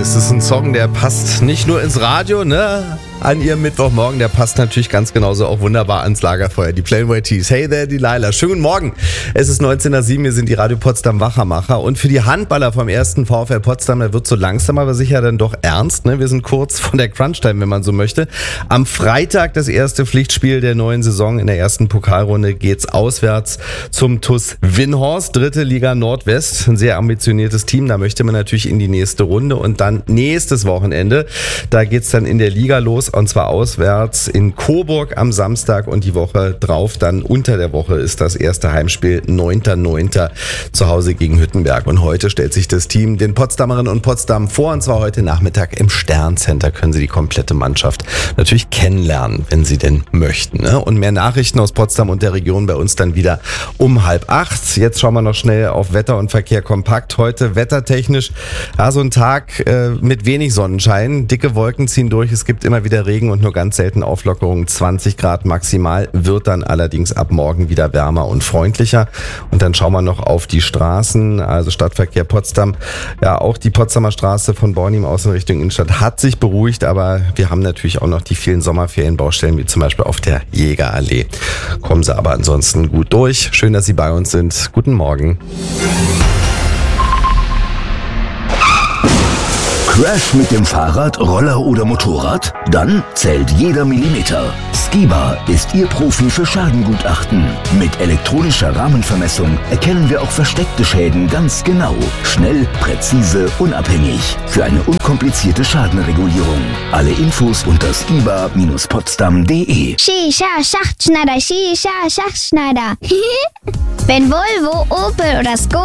ist es ein Song, der passt nicht nur ins Radio, ne? An ihrem Mittwochmorgen, der passt natürlich ganz genauso auch wunderbar ans Lagerfeuer. Die Plain White T's. Hey there, Delilah. Schönen guten Morgen. Es ist 19:07, wir sind die Radio Potsdam Wachermacher. Und für die Handballer vom 1. VfL Potsdam, da wird so langsam aber sicher dann doch ernst. Ne? Wir sind kurz von der Crunch-Time, wenn man so möchte. Am Freitag das erste Pflichtspiel der neuen Saison. In der ersten Pokalrunde geht's auswärts zum TuS Winhorst, 3. Liga Nordwest. Ein sehr ambitioniertes Team. Da möchte man natürlich in die nächste Runde. Und dann nächstes Wochenende, da geht's dann in der Liga los. Und zwar auswärts in Coburg am Samstag und die Woche drauf, dann unter der Woche ist das erste Heimspiel, 9.9. zu Hause gegen Hüttenberg. Und heute stellt sich das Team den Potsdamerinnen und Potsdam vor, und zwar heute Nachmittag im Sterncenter können Sie die komplette Mannschaft natürlich kennenlernen, wenn Sie denn möchten. Ne? Und mehr Nachrichten aus Potsdam und der Region bei uns dann wieder um 7:30. Jetzt schauen wir noch schnell auf Wetter und Verkehr kompakt. Heute wettertechnisch, ja, so ein Tag mit wenig Sonnenschein, dicke Wolken ziehen durch, es gibt immer wieder Regen und nur ganz selten Auflockerungen, 20 Grad maximal, wird dann allerdings ab morgen wieder wärmer und freundlicher. Und dann schauen wir noch auf die Straßen, also Stadtverkehr Potsdam. Ja, auch die Potsdamer Straße von Bornheim aus in Richtung Innenstadt hat sich beruhigt, aber wir haben natürlich auch noch die vielen Sommerferienbaustellen, wie zum Beispiel auf der Jägerallee. Kommen Sie aber ansonsten gut durch. Schön, dass Sie bei uns sind. Guten Morgen. Crash mit dem Fahrrad, Roller oder Motorrad? Dann zählt jeder Millimeter. Skiba ist Ihr Profi für Schadengutachten. Mit elektronischer Rahmenvermessung erkennen wir auch versteckte Schäden ganz genau. Schnell, präzise, unabhängig. Für eine unkomplizierte Schadenregulierung. Alle Infos unter skiba-potsdam.de. Shisha Schachtschneider, Shisha Schachtschneider. Wenn Volvo, Opel oder Skoda